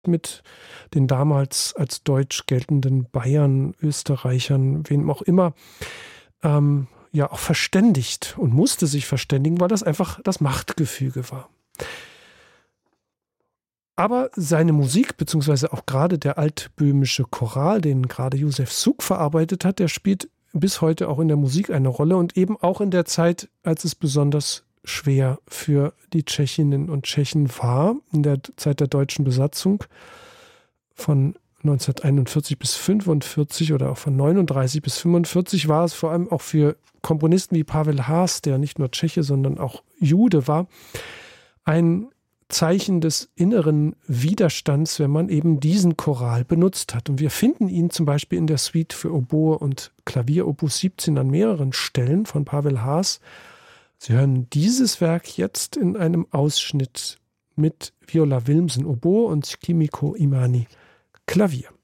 mit den damals als deutsch geltenden Bayern, Österreichern, wem auch immer, auch verständigt und musste sich verständigen, weil das einfach das Machtgefüge war. Aber seine Musik, beziehungsweise auch gerade der altböhmische Choral, den gerade Josef Suk verarbeitet hat, der spielt bis heute auch in der Musik eine Rolle und eben auch in der Zeit, als es besonders schwer für die Tschechinnen und Tschechen war, in der Zeit der deutschen Besatzung von 1941 bis 1945 oder auch von 1939 bis 1945 war es vor allem auch für Komponisten wie Pavel Haas, der nicht nur Tscheche, sondern auch Jude war, ein Zeichen des inneren Widerstands, wenn man eben diesen Choral benutzt hat. Und wir finden ihn zum Beispiel in der Suite für Oboe und Klavier Opus 17 an mehreren Stellen von Pavel Haas. Sie hören dieses Werk jetzt in einem Ausschnitt mit Viola Wilmsen Oboe und Kimiko Imani Klavier.